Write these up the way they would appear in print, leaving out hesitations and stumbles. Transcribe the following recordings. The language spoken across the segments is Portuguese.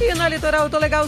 E na Litoral Tô Legal,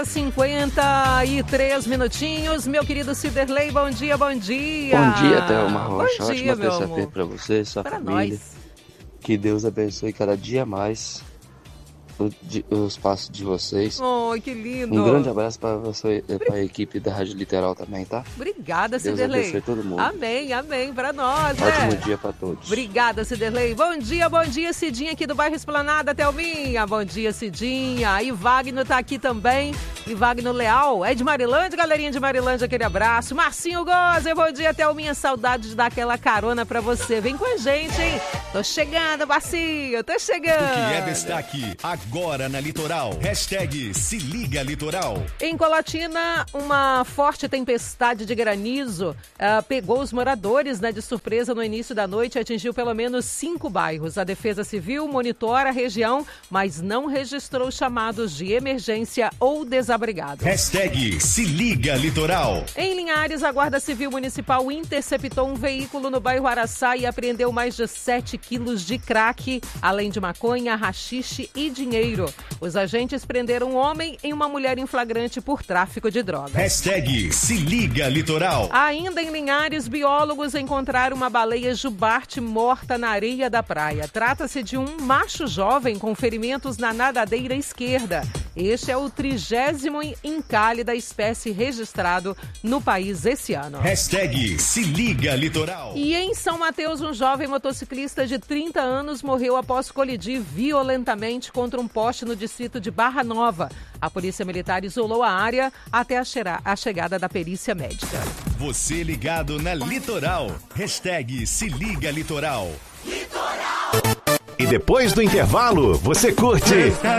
7h53 minutinhos. Meu querido Ciderley, bom dia, bom dia. Bom dia, Thelma Rocha. Bom dia, ótima terça-feira para você e sua pra família. Nós. Que Deus abençoe cada dia mais os passos de vocês. Oh, que lindo. Um grande abraço para você e para a equipe da Rádio Literal também, tá? Obrigada, Deus Ciderley. abençoe todo mundo. Amém, amém, pra nós, Ótimo né? dia para todos. Obrigada, Ciderley. Bom dia, Cidinha aqui do bairro Esplanada, Thelminha. Bom dia, Cidinha. E Wagner tá aqui também. E Wagner Leal, é de Marilândia, galerinha de Marilândia, aquele abraço. Marcinho Gozer, bom dia, Thelminha. Saudade de dar aquela carona pra você. Vem com a gente, hein? Tô chegando, Marcinho, tô chegando. O que é destaque agora na Litoral. Hashtag Se Liga Litoral. Em Colatina, uma forte tempestade de granizo pegou os moradores, né, de surpresa no início da noite e atingiu pelo menos 5 bairros. A Defesa Civil monitora a região, mas não registrou chamados de emergência ou desabrigados. Hashtag Se Liga Litoral. Em Linhares, a Guarda Civil Municipal interceptou um veículo no bairro Araçá e apreendeu mais de 7 quilos de crack, além de maconha, haxixe e dinheiro. Os agentes prenderam um homem e uma mulher em flagrante por tráfico de drogas. Hashtag Se Liga Litoral. Ainda em Linhares, biólogos encontraram uma baleia jubarte morta na areia da praia. Trata-se de um macho jovem com ferimentos na nadadeira esquerda. Este é o 30º encalhe da espécie registrado no país esse ano. Hashtag Se Liga Litoral. E em São Mateus, um jovem motociclista de 30 anos morreu após colidir violentamente contra um poste no distrito de Barra Nova. A Polícia Militar isolou a área até a chegada da perícia médica. Você ligado na Litoral. Hashtag Se Liga Litoral. E depois do intervalo, você curte